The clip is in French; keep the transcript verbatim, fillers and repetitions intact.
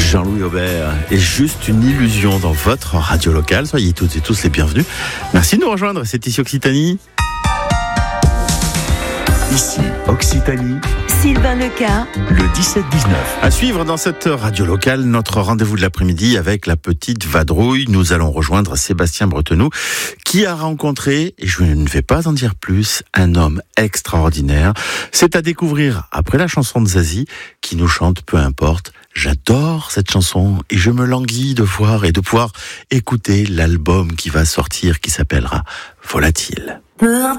Jean-Louis Aubert est juste une illusion dans votre radio locale. Soyez toutes et tous les bienvenus. Merci de nous rejoindre, c'est ici Occitanie. Ici Occitanie. Sylvain Leca, Le dix-sept dix-neuf. À suivre dans cette radio locale, notre rendez-vous de l'après-midi avec la petite vadrouille. Nous allons rejoindre Sébastien Bretenoux qui a rencontré, et je ne vais pas en dire plus, un homme extraordinaire. C'est à découvrir après la chanson de Zazie qui nous chante Peu importe. J'adore cette chanson et je me languis de voir et de pouvoir écouter l'album qui va sortir qui s'appellera Volatile.